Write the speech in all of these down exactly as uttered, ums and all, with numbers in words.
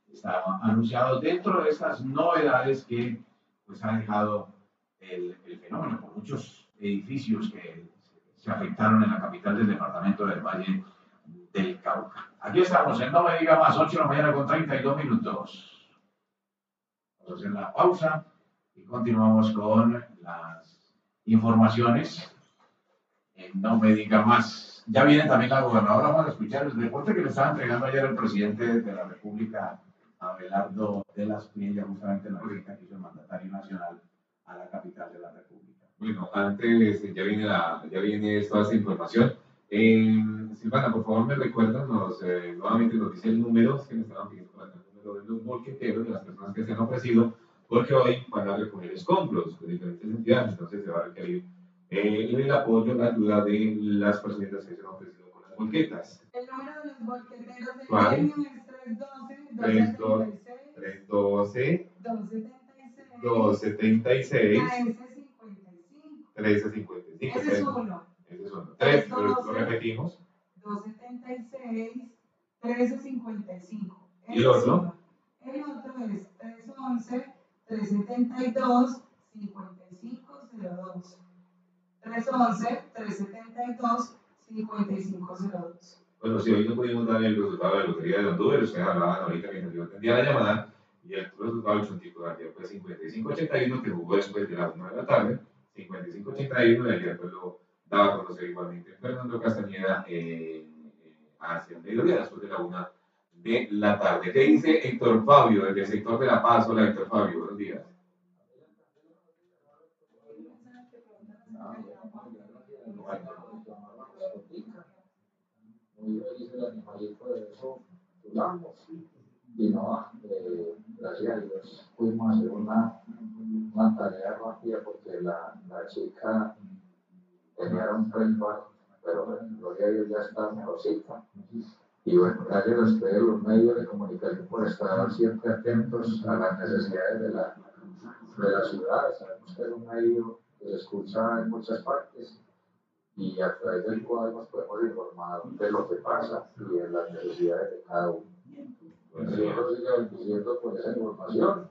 está anunciado dentro de estas novedades que pues, ha dejado el, el fenómeno por muchos edificios que se afectaron en la capital del departamento del Valle del Cauca. Aquí estamos en No Me Diga Más, ocho de la mañana con treinta y dos minutos. Vamos a hacer la pausa y continuamos con las informaciones en No Me Diga Más. Ya viene también la gobernadora, vamos a escuchar el reporte que le estaba entregando ayer el presidente de la República, Abelardo de las Priellas, justamente en la visita que hizo el mandatario nacional a la capital de la República. Bueno, antes ya viene, la, ya viene toda esta información. Eh, Silvana, por favor, me recuerdan, nos, eh, nuevamente nos dice el número, que me estaban pidiendo para el número de los bolqueteros, de las personas que se han ofrecido, porque hoy van a recoger escombros de diferentes entidades, entonces se va a requerir eh, el apoyo, la ayuda de las personas que se han ofrecido con las bolquetas. El número de los bolqueteros del ¿Cuál? gremio es tres doce, tres doce, dos setenta y seis, trece cincuenta y cinco. Ese es uno. Ese es uno. Tres, lo repetimos. dos setenta y seis, trece cincuenta y cinco. ¿Y el otro? El otro es tres once, tres setenta y dos, cincuenta y cinco cero dos. tres once, tres setenta y dos, cincuenta y cinco cero dos. Bueno, si hoy no pudimos dar el resultado de la lotería de Honduras, ustedes hablaban ahorita mientras yo atendía la llamada, y el resultado del chontico de ayer fue cincuenta y cinco ochenta y uno, que jugó después de las una de la tarde. cincuenta y cinco ochenta y uno, y ayer pues lo daba a conocer igualmente Fernando Castañeda eh, hacia el mediodía, después de la una de la tarde. ¿Qué dice Héctor Fabio desde el sector de La Paz? Hola, Héctor Fabio, buenos días. Muy feliz el animalito de eso, duramos, y no, eh, gracias a Dios pudimos hacer una, una tarea rápida porque la, la chica tenía un preinfarto, pero bueno, gloria a Dios ya está mejorcita. Y bueno, gracias a ustedes, los medios de comunicación, por estar siempre atentos a las necesidades de la, de la ciudad. Sabemos que es un medio que se escucha en muchas partes, y a través del cual nos podemos informar de lo que pasa y de las necesidades de cada uno. Nosotros sigamos diciendo por esa información,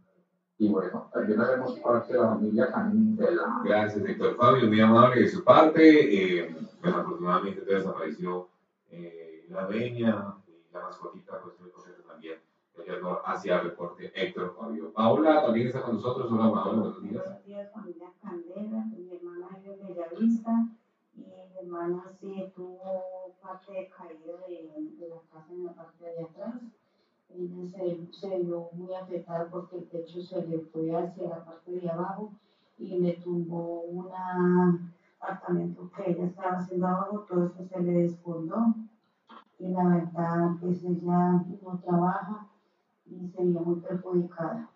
y bueno, también haremos parte de la familia Candela. Gracias, Héctor Fabio, muy amable de su parte. Eh, bueno, afortunadamente desapareció eh, la veña y la mascotita, pues el proceso también hacia el reporte Héctor Fabio. Paola también está con nosotros. Hola, Paola, buenos días. Buenos días, familia Candela. Mi hermana es de Bellavista. Y mi hermana sí tuvo parte de caída de, de la casa en la parte de allá atrás. Ella se, se vio muy afectada porque el techo se le fue hacia la parte de abajo y le tumbó un apartamento que ella estaba haciendo abajo, todo eso se le desfondó. Y la verdad, pues ella no trabaja y se vio muy perjudicada.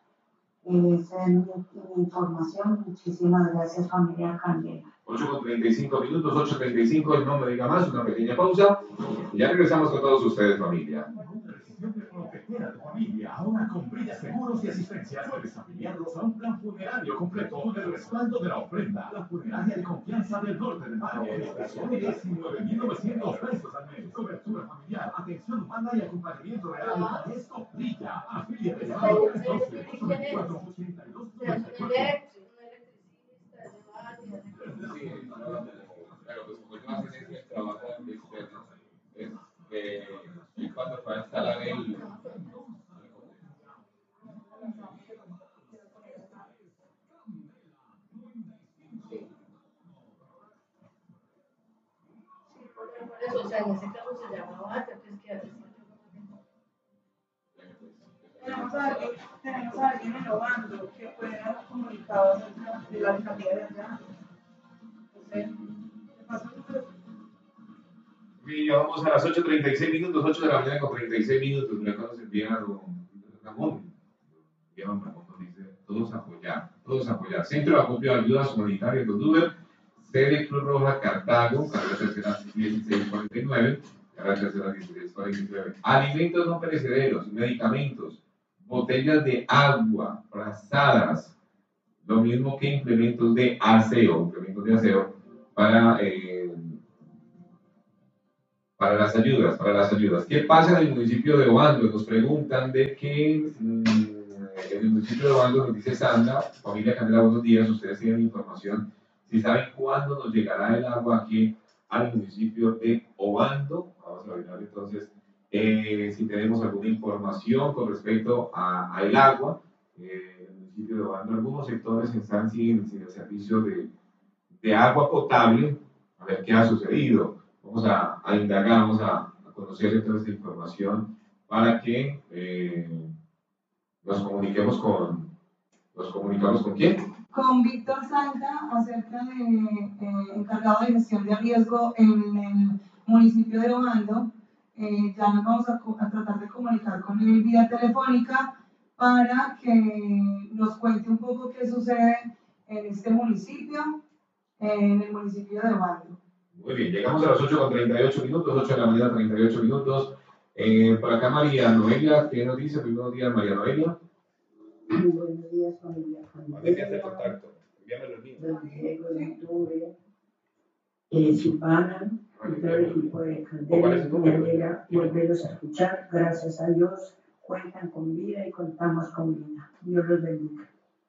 Esa es mi, mi información. Muchísimas gracias, familia Candela. ocho con treinta y cinco minutos, ocho treinta y cinco, el No Me Diga Más, una pequeña pausa. Y ya regresamos con todos ustedes, familia. Proteger a tu familia ahora con Brilla Seguros y Asistencia. Puedes afiliarlos a un plan funerario completo con el respaldo de la ofrenda. La funeraria de confianza del norte del país. Solo diecinueve mil novecientos pesos al mes. Cobertura familiar, atención humana y acompañamiento real. Esto brilla. Afíliate a tres doce, ocho veinticuatro, ochenta y dos cincuenta y cuatro. Sí, claro, pues como yo hacen ese trabajo externo, es que cuando fue a instalar el... Eso, o sea, en ese caso se llama bata, que es que a veces... Tenemos a alguien, tenemos a alguien en Obando que puede dar comunicados de la alcaldía de allá. No sé, ¿qué pasa? Y ya vamos a las ocho treinta y seis minutos, ocho de la mañana con treinta y seis minutos. Me acabo de enviar a don Ramón. Ramón nos dice, todos apoyar, todos apoyar. Centro de Acopio de Ayudas Humanitarias de Honduras, sede Cruz Roja Cartago, carrera tercera dieciséis cuarenta y nueve, carrera tercera dieciséis cuarenta y nueve. Alimentos no perecederos, medicamentos, botellas de agua, frazadas, lo mismo que implementos de aseo, implementos de aseo para... Eh, Para las ayudas, para las ayudas. ¿Qué pasa en el municipio de Obando? Nos preguntan de que mmm, en el municipio de Obando, nos dice Sandra, familia Candela, buenos días, ustedes tienen información, si saben cuándo nos llegará el agua aquí al municipio de Obando. Vamos a ver entonces eh, si tenemos alguna información con respecto al agua. Eh, en el municipio de Obando, algunos sectores están sin, sin el servicio de, de agua potable. A ver qué ha sucedido. Vamos a, a indagar, vamos a, a conocer toda esta información para que eh, nos comuniquemos con, nos comunicamos con quién. Con Víctor Santa, acerca de eh, encargado de gestión de riesgo en el municipio de Obando. Eh, ya nos vamos a, a tratar de comunicar con él vía telefónica para que nos cuente un poco qué sucede en este municipio, en el municipio de Obando. Muy bien, llegamos a las ocho con treinta y ocho minutos, ocho de la mañana, treinta y ocho minutos. Eh, por acá María Noelia, ¿qué nos dice? Muy buenos días, María Noelia. Muy buenos días, familia. Mándeme el contacto, envíame los links. Don Diego de Octubre, eh, Silvana, y todo el equipo de Candela, me alegra volverlos a escuchar. Gracias a Dios, cuentan con vida y contamos con vida. Dios los bendiga.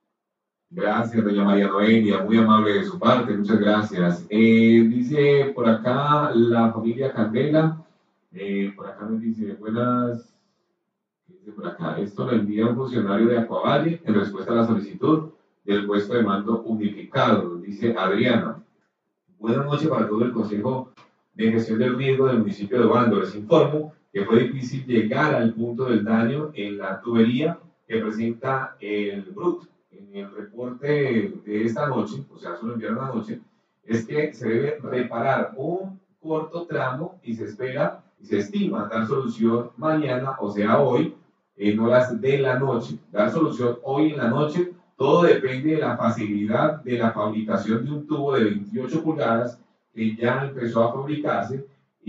Gracias, doña María Noelia, muy amable de su parte, muchas gracias. Eh, dice por acá la familia Candela, eh, por acá nos dice, buenas, dice por acá, esto lo envía un funcionario de Acuavalle en respuesta a la solicitud del puesto de mando unificado, dice Adriana. Buenas noches para todo el Consejo de Gestión del Riesgo del municipio de Obando. Les informo que fue difícil llegar al punto del daño en la tubería que presenta el B R U T. En el reporte de esta noche, o sea, solo enviaron anoche, es que se debe reparar un corto tramo y se espera y se estima dar solución mañana, o sea, hoy, en horas de la noche. Dar solución hoy en la noche, todo depende de la facilidad de la fabricación de un tubo de veintiocho pulgadas que ya empezó a fabricarse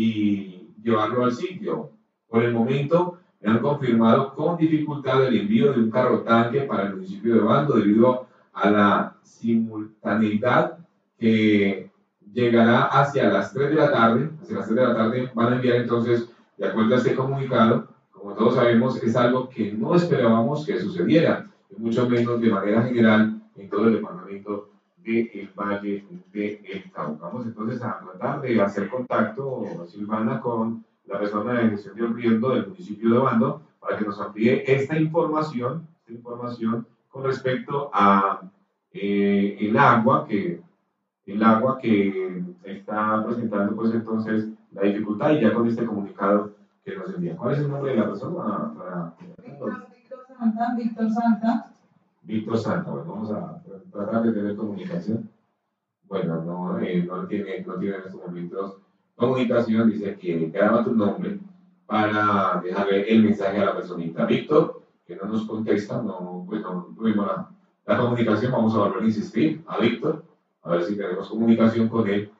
y llevarlo al sitio. Por el momento, me han confirmado con dificultad el envío de un carro tanque para el municipio de Obando debido a la simultaneidad que llegará hacia las tres de la tarde. Hacia las tres de la tarde van a enviar entonces, de acuerdo a este comunicado, como todos sabemos, es algo que no esperábamos que sucediera, y mucho menos de manera general en todo el departamento del Valle del Cauca. Vamos entonces a tratar de hacer contacto, Silvana, con la persona de gestión del riesgo del municipio de Obando para que nos amplíe esta información, esta información con respecto a eh, el agua que el agua que está presentando pues entonces la dificultad, y ya con este comunicado que nos envía. ¿Cuál es el nombre de la persona? Para... Víctor, Víctor Santa, Víctor Santa. Víctor Santa, bueno, vamos a tratar de tener comunicación. Bueno, no, eh, no tiene, no tiene en estos momentos comunicación, dice que graba tu nombre para dejarle el mensaje a la personita. Víctor, que no nos contesta, no, pues no tuvimos la, la comunicación, vamos a volver a insistir a Víctor, a ver si tenemos comunicación con él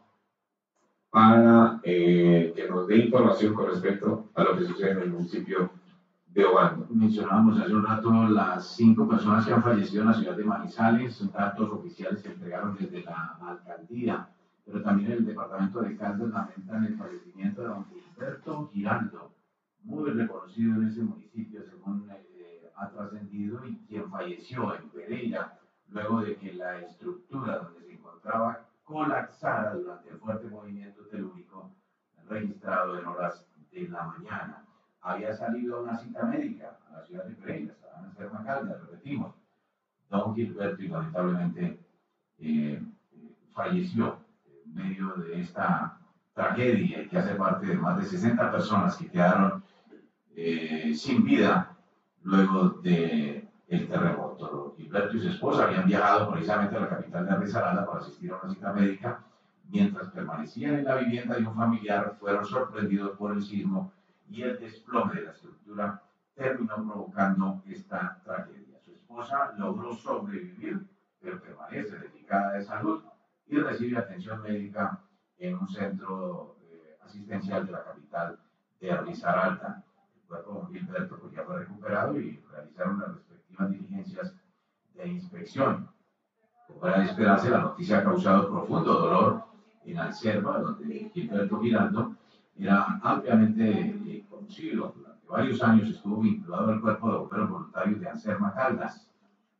para eh, que nos dé información con respecto a lo que sucede en el municipio de Obando. Mencionábamos hace un rato las cinco personas que han fallecido en la ciudad de Manizales, datos oficiales se entregaron desde la alcaldía, pero también el departamento de Caldas lamentan el fallecimiento de don Gilberto Giraldo, muy reconocido en ese municipio según eh, ha trascendido, y quien falleció en Pereira luego de que la estructura donde se encontraba colapsara durante el fuerte movimiento telúrico registrado en horas de la mañana. Había salido a una cita médica a la ciudad de Pereira, estaban enferma Caldas, repetimos. Don Gilberto y lamentablemente eh, falleció en medio de esta tragedia que hace parte de más de sesenta personas que quedaron eh, sin vida luego del de terremoto. Gilberto y su esposa habían viajado precisamente a la capital de Risaralda para asistir a una cita médica. Mientras permanecían en la vivienda de un familiar, fueron sorprendidos por el sismo y el desplome de la estructura terminó provocando esta tragedia. Su esposa logró sobrevivir, pero permanece delicada de salud y recibe atención médica en un centro eh, asistencial de la capital de Risaralda. El cuerpo de Gilberto pues, ya fue recuperado y realizaron las respectivas diligencias de inspección. Como era de esperarse, la noticia ha causado profundo dolor en Alcerba, donde Gilberto Giraldo era ampliamente eh, conocido. Durante varios años estuvo vinculado al Cuerpo de Bomberos Voluntarios de Anserma Caldas,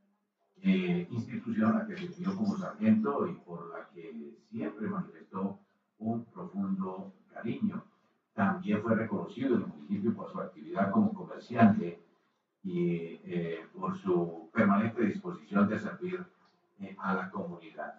eh, institución a la que sirvió como sargento y por la que siempre manifestó un profundo cariño. También fue reconocido en el municipio por su actividad como comerciante y eh, por su permanente disposición de servir eh, a la comunidad.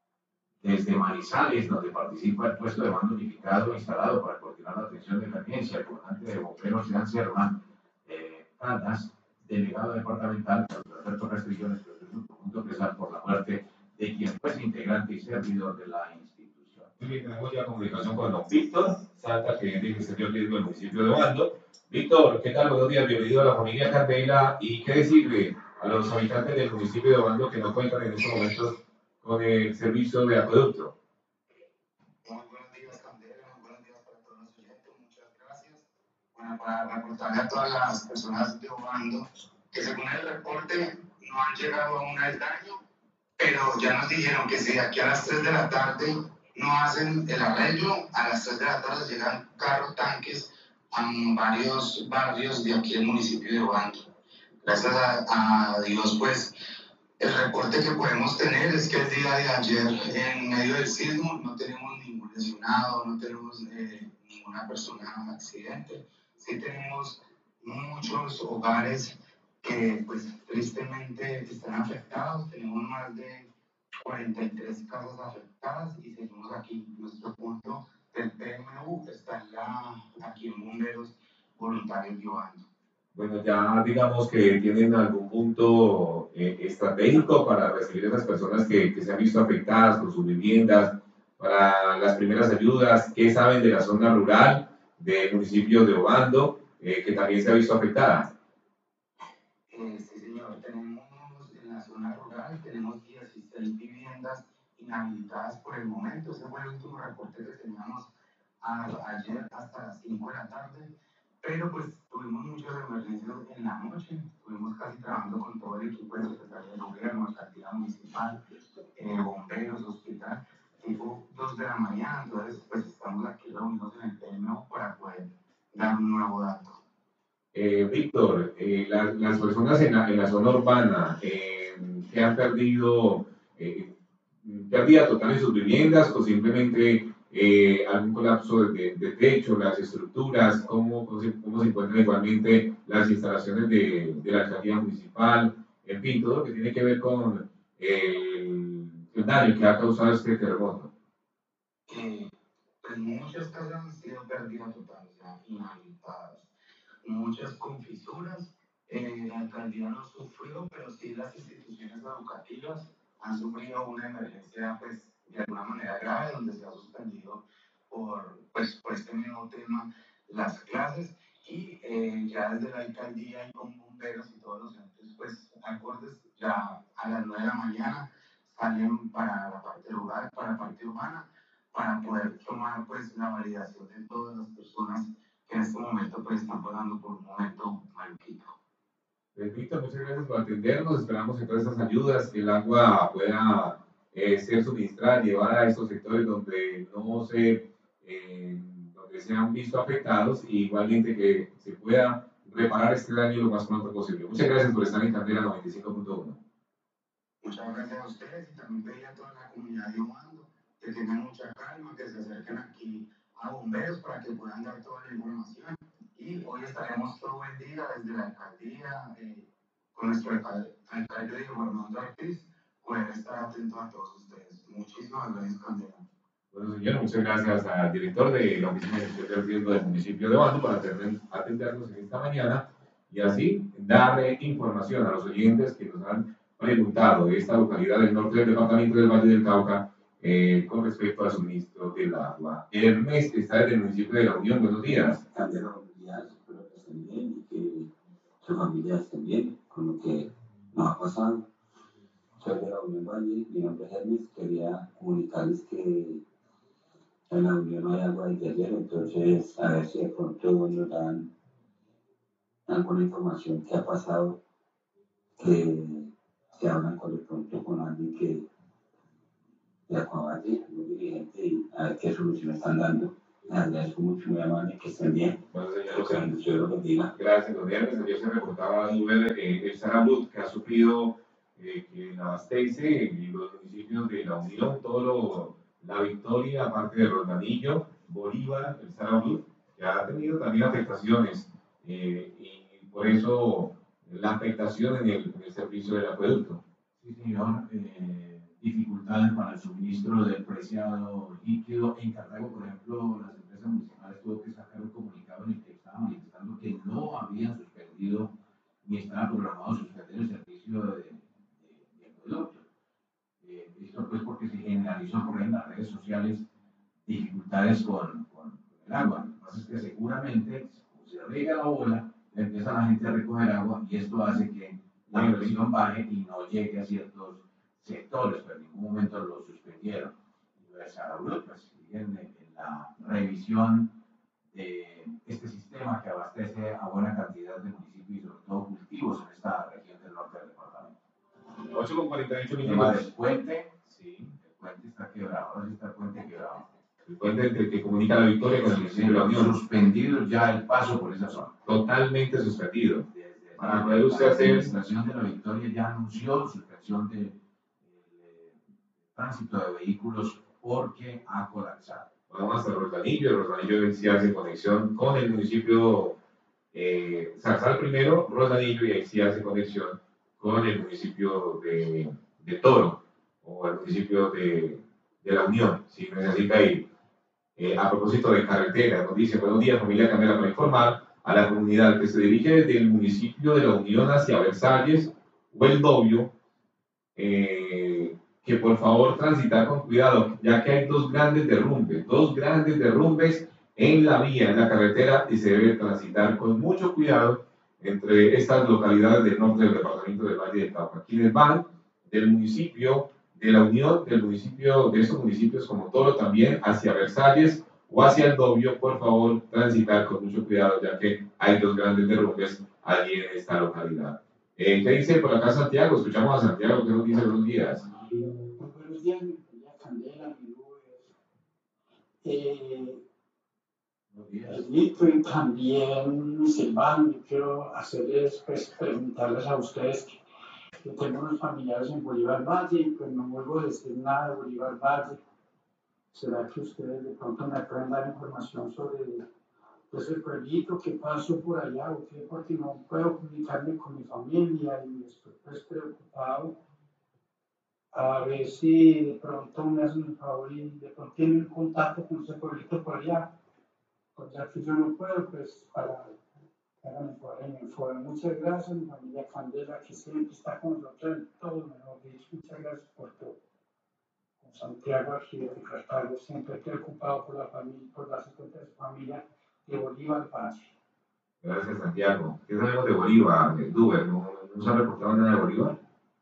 Desde Manizales, donde participa el puesto de mando unificado instalado para coordinar la atención de emergencia, el comandante de bomberos de Anserma eh, Caldas, delegado departamental, Alberto Castrillo, expresó su profundo pesar por la muerte de quien fuese integrante y servidor de la institución. Muy bien, tenemos ya comunicación con don Víctor Santa, gerente de gestión de riesgo del municipio de Obando. Víctor, ¿qué tal? Buenos días, bienvenido a la familia Candela. ¿Y qué decirle a los habitantes del municipio de Obando que no cuentan en estos momentos con el servicio de acueducto? Muy buenos días, Candela, muy buenos días para todos los oyentes, muchas gracias. Bueno, para recordarle a todas las personas de Obando que según el reporte no han llegado aún al daño, pero ya nos dijeron que si aquí a las tres de la tarde no hacen el arreglo, a las tres de la tarde llegan carros tanques a varios barrios de aquí del municipio de Obando. Gracias a, a Dios, pues, el reporte que podemos tener es que el día de ayer, en medio del sismo, no tenemos ningún lesionado, no tenemos eh, ninguna persona en accidente. Sí tenemos muchos hogares que, pues, tristemente están afectados. Tenemos más de cuarenta y tres casas afectadas y seguimos aquí. Nuestro punto del P M U está en la, aquí en Bomberos Voluntarios de Obando. Bueno, ya digamos que tienen algún punto eh, estratégico para recibir a esas personas que, que se han visto afectadas por sus viviendas, para las primeras ayudas. ¿Qué saben de la zona rural del municipio de Obando, eh, que también se ha visto afectada? Eh, sí, señor, tenemos en la zona rural, tenemos dieciséis viviendas inhabilitadas por el momento. Ese fue el último reporte que teníamos a, ayer hasta las cinco de la tarde. Pero pues tuvimos muchas emergencias en la noche, estuvimos casi trabajando con todo el equipo de Secretaría de Gobierno, Alcaldía Municipal, eh, bomberos, hospital, tipo dos de la mañana, entonces pues estamos aquí reunidos en el P M O para poder dar un nuevo dato. Eh, Víctor, eh, la, las personas en la, en la zona urbana eh, que han perdido eh, pérdida total en sus viviendas o simplemente eh, algún colapso de, de techo, las estructuras, cómo, cómo, se, cómo se encuentran igualmente las instalaciones de, de la alcaldía municipal, en fin, todo lo que tiene que ver con el, el daño que ha causado este terremoto. Eh, pues muchas casas han sido pérdidas totales, o sea, inhabilitadas, muchas con fisuras. Eh, la alcaldía no sufrió, pero sí las instituciones educativas han sufrido una emergencia, pues, de alguna manera grave, donde se ha suspendido por, pues, por este mismo tema las clases y eh, ya desde la alcaldía y con bomberos y todos los entes, pues, acordes, ya a las nueve de la mañana salen para la parte rural, para la parte urbana, para poder tomar, pues, la validación de todas las personas que en este momento, pues, están pasando por un momento maluquito. Víctor, muchas gracias por atendernos. Esperamos que todas estas ayudas, que el agua pueda eh, ser suministrada, llevar a estos sectores donde no se, eh, donde se han visto afectados, y igualmente que se pueda reparar este daño lo más pronto posible. Muchas gracias por estar en Candela noventa y cinco punto uno. Muchas gracias a ustedes y también pedir a toda la comunidad de Obando que tengan mucha calma, que se acerquen aquí a bomberos para que puedan dar toda la información. Y hoy estaremos todo el día desde la alcaldía, eh, con nuestro alcalde, alcalde de Fernando Ortiz, poder estar atento a todos ustedes. Muchísimas gracias, Candela. Bueno, señor, muchas gracias al director de la Oficina de Gestión del Riesgo del municipio de Obando por atendernos en esta mañana y así darle información a los oyentes que nos han preguntado de esta localidad del norte del departamento del Valle del Cauca eh, con respecto al suministro del agua. Ernest está desde el municipio de La Unión. Buenos días. Candela, buenos días. Espero que estén bien y que su familia estén bien con lo que nos ha pasado. Soy de La Unión Valle, mi nombre es Hermes. Quería comunicarles que en La Unión no hay agua desde ayer, entonces a ver si de pronto nos dan alguna información que ha pasado, que se hablan con de pronto con alguien que de Acuavalle, muy dirigente, y a ver qué solución están dando. Les agradezco mucho, muy amable, que estén bien. Bueno, señor Que José. Dios los bendiga. Gracias, don Hermes. Ayer se reportaba Uber que el Sarabut, que ha sufrido eh, que en Abastece, en los municipios de La Unión, todo lo, la Victoria, aparte de Roldanillo, Bolívar, el Sarabut, que ha tenido también afectaciones eh, y por eso la afectación en el, en el servicio del acueducto. Sí, señor. Eh, dificultades para el suministro del preciado líquido. En Cartago, por ejemplo, las empresas municipales tuvo que sacar un comunicado en el que estaban manifestando que no habían suspendido ni estaba programado suspender el servicio de, de, de acueducto. Eh, esto pues porque se generalizó por ahí en las redes sociales dificultades con, con, con el agua. Lo que pasa es que seguramente, como se riega la bola, empieza la gente a recoger agua y esto hace que la presión baje y no llegue a ciertos sectores, pero en ningún momento lo suspendieron. Y los Sarabut pues siguen en, en la revisión de este sistema que abastece a buena cantidad de municipios y sobre todo cultivos en esta región del norte del departamento. ocho con cuarenta y ocho El tema minutos. del puente, sí, el puente está quebrado, ahora sí está el puente quebrado. El puente entre que comunica la Victoria con el municipio de La Unión. Suspendido ya el paso por esa zona. Totalmente suspendido. Desde Para poder usted la hacer. administración de la Victoria ya anunció suspensión de, de, de tránsito de vehículos porque ha colapsado. Vamos hasta Roldanillo. Roldanillo sí hace conexión con el municipio eh, Zarzal primero, Roldanillo, y ahí sí hace conexión con el municipio de, de Toro o el municipio de, de La Unión, si necesita ir. Eh, a propósito de carretera, nos dice: buenos días, familia Candela, para informar a la comunidad que se dirige desde el municipio de La Unión hacia Versalles o El Dobio, eh, que por favor transitar con cuidado, ya que hay dos grandes derrumbes, dos grandes derrumbes en la vía, en la carretera, y se debe transitar con mucho cuidado entre estas localidades del norte del departamento del Valle del Cauca. Quienes van del municipio de La Unión, del municipio, de esos municipios como Toro también, hacia Versalles o hacia El Dobio, por favor, transitar con mucho cuidado, ya que hay dos grandes derrumbes allí en esta localidad. Eh, ¿Qué dice por acá Santiago? Escuchamos a Santiago, ¿qué nos dice? Buenos días. Buenos días, mi familia Candela, mi eh, Edito y también Silvano. Yo quiero hacerles, pues, preguntarles a ustedes que, que tengo unos familiares en Bolívar Valle y pues no vuelvo a decir nada de Bolívar Valle. ¿Será que ustedes de pronto me pueden dar información sobre ese pueblito que pasó por allá o qué? Porque no puedo comunicarme con mi familia y estoy pues preocupado. A ver si de pronto me hacen un favor y de pronto tienen contacto con ese pueblito por allá. Pues ya que yo no puedo, pues para que hagan el informe. Muchas gracias, mi familia Candela, que siempre está con nosotros en todo, mejor dicho. Muchas gracias por todo. Con Santiago aquí de Cartago, siempre preocupado por la familia, por la situación de su familia de Bolívar Valle. Gracias, Santiago. ¿Qué sabemos de Bolívar, de Duber? ¿No, no se ha reportado nada de Bolívar?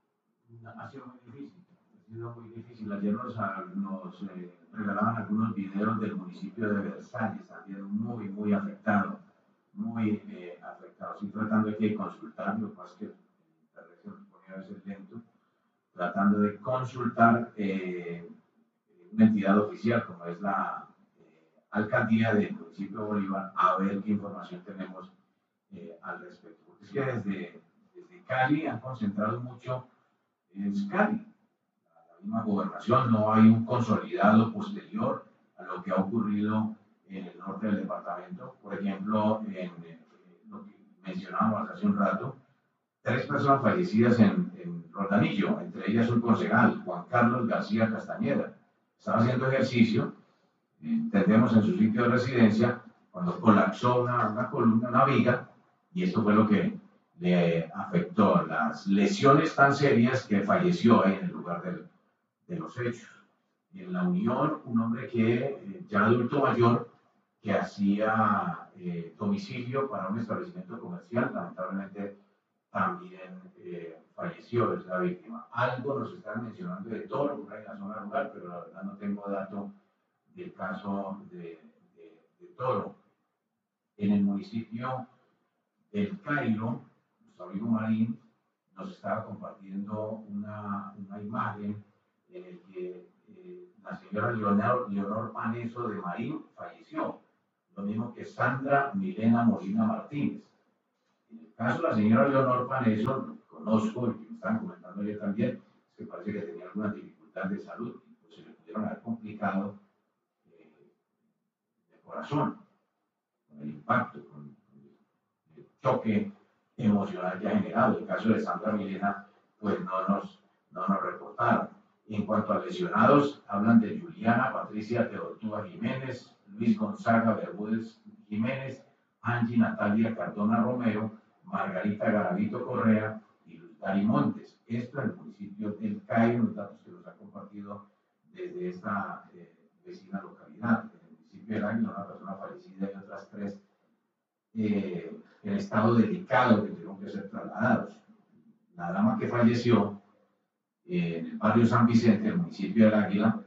Ha sido muy difícil, ha sido muy difícil. Ayer nos, nos eh, regalaban algunos videos del municipio de Versalles, también muy, muy afectado, muy eh, afectado. Estoy tratando aquí de consultar, lo que pasa es que el internet se nos pone a veces lento, tratando de consultar eh, una entidad oficial como es la eh, alcaldía del municipio de Bolívar, a ver qué información tenemos eh, al respecto. Porque es que desde, desde Cali han concentrado mucho en Cali, la misma gobernación, no hay un consolidado posterior a lo que ha ocurrido en el norte del departamento. Por ejemplo, en, en lo que mencionábamos hace un rato, tres personas fallecidas en, en Roldanillo, entre ellas un concejal, Juan Carlos García Castañeda. Estaba haciendo ejercicio, entendemos en su sitio de residencia, cuando colapsó una, una columna, una viga, y esto fue lo que le afectó, las lesiones tan serias que falleció ahí en el lugar del, de los hechos. Y en La Unión, un hombre que eh, ya adulto mayor, que hacía eh, domicilio para un establecimiento comercial, lamentablemente también eh, falleció, es la víctima. Algo nos están mencionando de Toro, por ahí en la zona rural, pero la verdad no tengo dato del caso de, de, de Toro. En el municipio del Cairo, nuestro amigo Marín nos estaba compartiendo una, una imagen en el que eh, la señora Leonor, Leonor Paneso de Marín falleció, lo mismo que Sandra Milena Molina Martínez. En el caso de la señora Leonor Paneso, conozco, y que me estaban comentando ayer también, es que parece que tenía algunas dificultades de salud, y pues se le pudieron haber complicado eh, de corazón, con el impacto, con, con el, el choque emocional que ha generado. En el caso de Sandra Milena, pues no nos, no nos reportaron. En cuanto a lesionados, hablan de Juliana Patricia Teortúa Jiménez, Luis Gonzaga Bermúdez Jiménez, Angie Natalia Cardona Romero, Margarita Garavito Correa y Luz Dari Montes. Esto en el municipio del Cairo, los datos que nos ha compartido desde esta eh, vecina localidad. En el municipio del Águila, una persona fallecida y otras tres eh, en estado delicado que tuvieron que ser trasladados. La dama que falleció eh, en el barrio San Vicente, el municipio del Águila,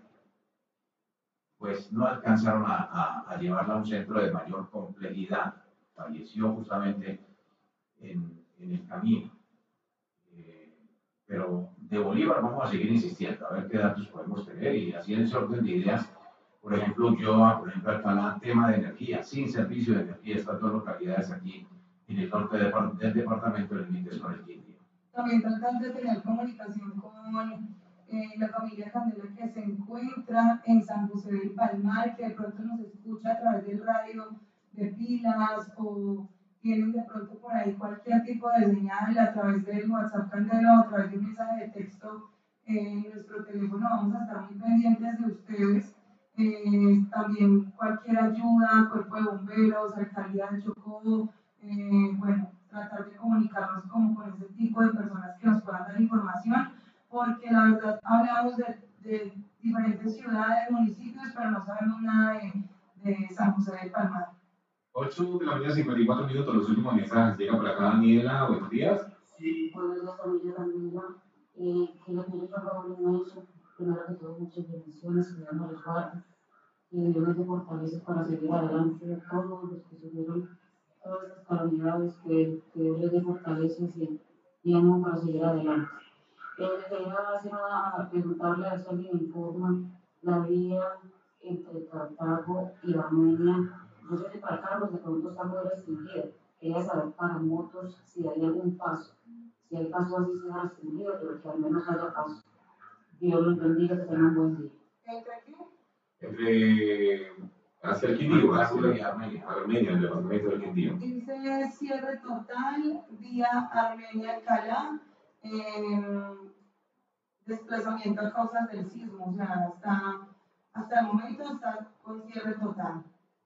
pues no alcanzaron a, a, a llevarla a un centro de mayor complejidad. Falleció justamente en, en el camino. Eh, pero de Bolívar vamos a seguir insistiendo, a ver qué datos podemos tener y así en ese orden de ideas. Por ejemplo, yo, por ejemplo, Alcalá, tema de energía, sin servicio de energía, estas dos localidades aquí en el norte de, del departamento del límites con el Quindío. También tratando de tener comunicación con eh, la familia Candela que se encuentra en San José del Palmar, que de pronto nos escucha a través del radio de Pilas o tienen de pronto por ahí cualquier tipo de señal a través del WhatsApp Candela o a través de un mensaje de texto en nuestro teléfono. Vamos a estar muy pendientes de ustedes. Eh, también cualquier ayuda, cuerpo de bomberos, alcaldía de Chocó, eh, bueno, tratar de comunicarnos como con ese tipo de personas que nos puedan dar información, porque la verdad hablamos de, de diferentes ciudades, municipios, pero no sabemos nada de, de San José del Palmar. ocho de la mañana, cincuenta y cuatro minutos, los últimos mensajes. Llega por acá Daniela, buenos días. Sí. Buenos días, familia Camila. Eh, quiero pedir por favor inmenso, primero que todo, muchas bendiciones, que Dios nos los guarde, que Dios nos dé fortalezas para seguir adelante a todos los que sufrieron todas estas calamidades, que, que Dios les dé fortalezas y, y ánimo para seguir adelante. Eh, quería hacer una, preguntarle a ver si alguien me informa la vía entre Cartago y Armenia. No sé si para carros de pronto está muy restringida. Quería saber para motos si hay algún paso. Si hay paso así sea restringido, pero que al menos haya paso. Dios los bendiga, que tengan un buen día. ¿Entre qué? Entre hacia el Quindío, hacia Armenia, Armenia, el departamento del Quindío. Dice cierre total vía Armenia-Alcalá, eh, desplazamiento a causas del sismo, o sea, hasta, hasta el momento está con cierre total.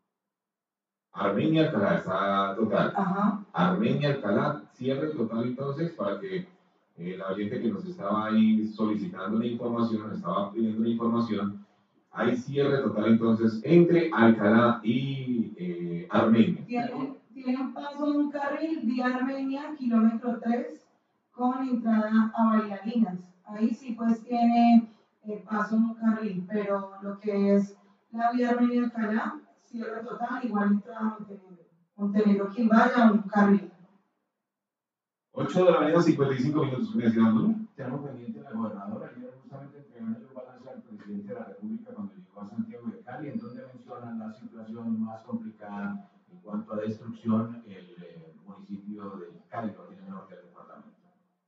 Armenia, Alcalá, está total. Ajá. Armenia, Alcalá, cierre total entonces para que eh, la oyente que nos estaba ahí solicitando la información, estaba pidiendo la información, hay cierre total entonces entre Alcalá y eh, Armenia. Tiene, tiene un paso en un carril vía Armenia, kilómetro tres, con entrada a Bailarinas. Ahí sí pues tiene eh, paso en un carril, pero lo que es la vía Armenia-Alcalá, cierre total, igual entrada a Montenegro. Montenegro, quien vaya, un carril. ocho de la mañana, cincuenta y cinco minutos, ¿me decían, no? Tenemos pendiente la gobernadora, ayer justamente entregando un balance al presidente de la República cuando llegó a Santiago de Cali, en donde mencionan la situación más complicada en cuanto a destrucción el eh, municipio del Cali, que tiene el norte del departamento.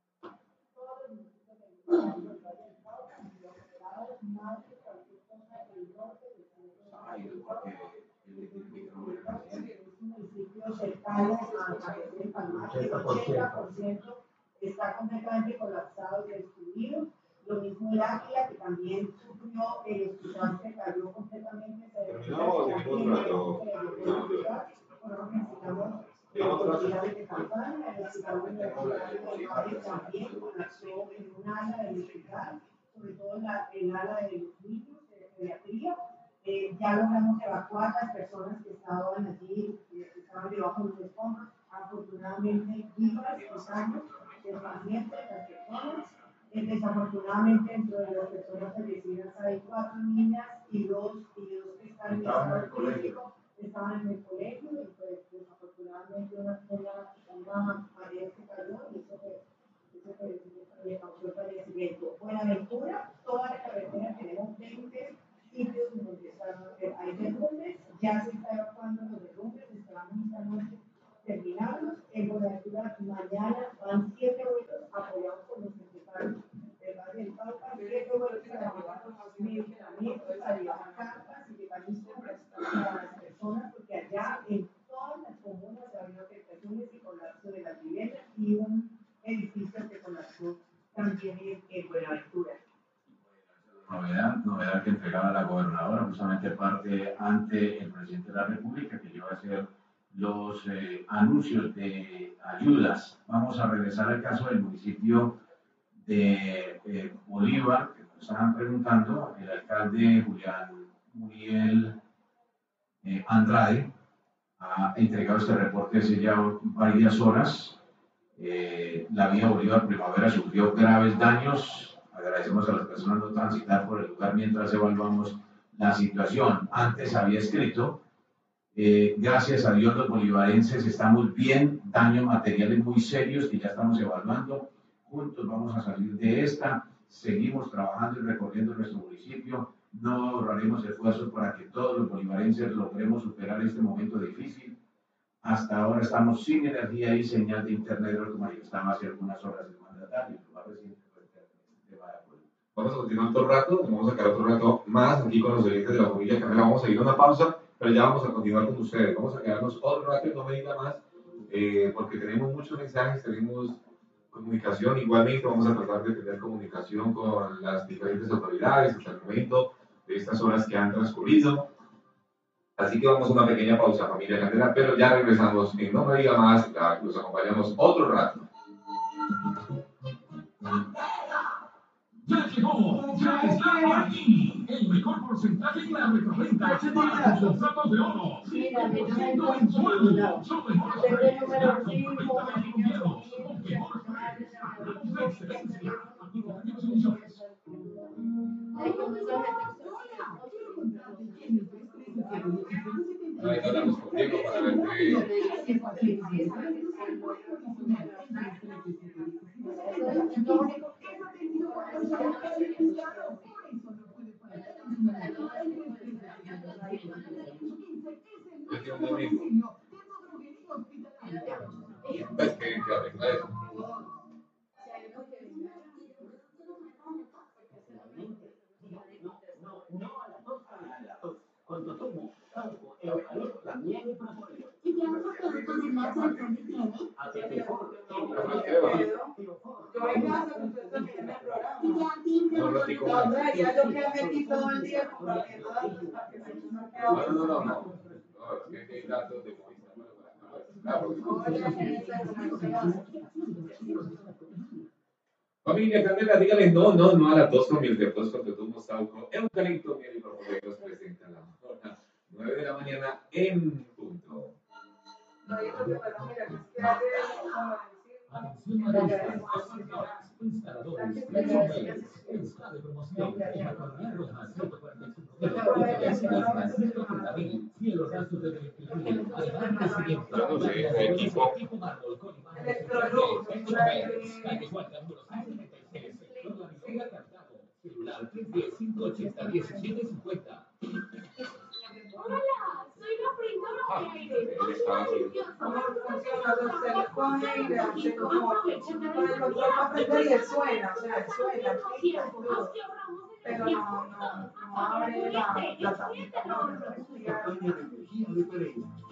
Ay, porque municipios cercanos a el Palmar, el ochenta por ciento está completamente colapsado y destruido. Lo mismo el Águila, que también sufrió, el hospital se cayó completamente. Terminamos, seguimos rato. Bueno, necesitamos hospitales de campaña, el hospital universitario de Valle también colapsó en un ala del hospital, sobre todo en la, el ala de los niños, de pediatría. Eh, ya logramos evacuar las personas que estaban allí, eh, que estaban debajo de los escombros, afortunadamente vivas, los años, los pacientes, las personas. Eh, desafortunadamente, dentro de las personas fallecidas hay cuatro niñas y dos, y dos que están en estado crítico, estaban en el colegio, y pues desafortunadamente una, una, una pared se cayó y eso, eso, eso le causó el fallecimiento. Buenaventura, toda la carretera entregaba la gobernadora, justamente parte ante el presidente de la República, que iba a hacer los eh, anuncios de ayudas. Vamos a regresar al caso del municipio de eh, Bolívar, que nos estaban preguntando. El alcalde Julián Muriel eh, Andrade ha entregado este reporte hace ya varias horas. Eh, la vía Bolívar Primavera sufrió graves daños. Agradecemos a las personas no transitar por el lugar mientras evaluamos la situación. Antes había escrito, eh, gracias a Dios los bolivarenses estamos bien, daños materiales muy serios que ya estamos evaluando. Juntos vamos a salir de esta. Seguimos trabajando y recorriendo nuestro municipio. No ahorraremos esfuerzos para que todos los bolivarenses logremos superar este momento difícil. Hasta ahora estamos sin energía y señal de internet, como manifestaba hace algunas horas el mandatario. Lo más reciente fue el tema de apoyo. Vamos a continuar otro rato, nos vamos a quedar otro rato más aquí con los oyentes de la familia Canela. Vamos a ir a una pausa, pero ya vamos a continuar con ustedes. Vamos a quedarnos otro rato, no me diga más, eh, porque tenemos muchos mensajes, tenemos comunicación. Igualmente vamos a tratar de tener comunicación con las diferentes autoridades hasta el momento de estas horas que han transcurrido. Así que vamos a una pequeña pausa, familia Candela, pero ya regresamos en No Me Diga Más, los acompañamos otro rato. Ya llegó, ya está aquí, el mejor porcentaje en la retroventa para los contratos de oro. Mira, mi ciento número mensual, son mejores tengo el número precios, cinco, completamente confiados, con mejores precios, de excelencia, aplicativos y emisiones. Ahí hablamos contigo para ver qué... Yo tengo un amigo. ¿Ves que que arregla eso? No a la tos, a la tos. Con Totumo, talco, eucalipto, la miel y propóleo. ¿Y qué otros productos de Natural Candy tiene? Atetifor, Yo en casa, ustedes también en el programa. Y ya tiene Un ratico No, más. hombre, ya yo quedé aquí todo el día compartiendo datos para que se nos No, quede. no, no, no. No, es que hay datos de familia Candela, dígale no, no, no a la tos con miel de tos con Totumo, talco, eucalipto, miel y propóleo que nos presenta la hora nueve de la mañana en punto. No, yo creo que para mira, que es que ayer, como Atención mayoristas, instaladores, profesionales, está de promoción, la Colonia Roja, ciento cuarenta y cinco ciento treinta mil, y los gastos de veintiuno, además recibimiento, Yo no sé, equipo. equipo mármol con imanes especiales, calle Huanca, número ciento setenta y seis, sector La Viloria, Cartago, celular tres diez, cinco ochenta, diecisiete cincuenta. Hola, soy la prima de aire. ¿cómo funciona? Se le coge y le hace como, con el control para aprender y él suena, o sea, él suena, clica y todo. Pero no, no, no abre la plataforma. Campaña de energía de Pereira.